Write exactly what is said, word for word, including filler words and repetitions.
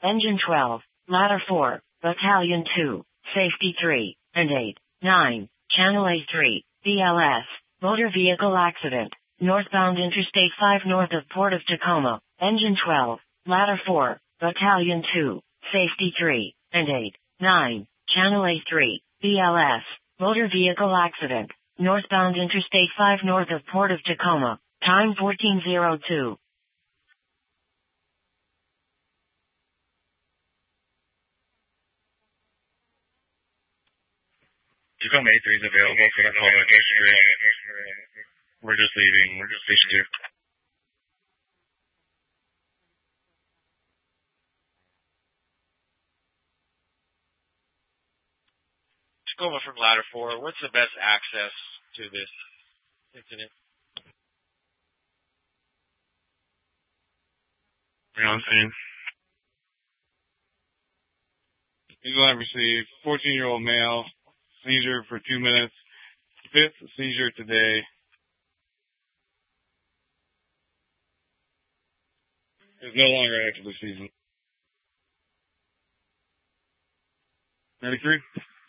Engine twelve, Ladder four, Battalion two, Safety three, and eight, nine, Channel A three, B L S, Motor Vehicle Accident, northbound Interstate five north of Port of Tacoma, Engine twelve, Ladder four, Battalion two, Safety three, and eight, nine, Channel A three, B L S, Motor Vehicle Accident, northbound Interstate five north of Port of Tacoma, time fourteen oh two. Tacoma A three is available for the call history. We're just leaving. We're just station two. Tacoma from Ladder four, what's the best access to this incident? Ground scene. Eagle Eye received fourteen-year-old male, seizure for two minutes, fifth seizure today. Is no longer actively seizing. ninety-three.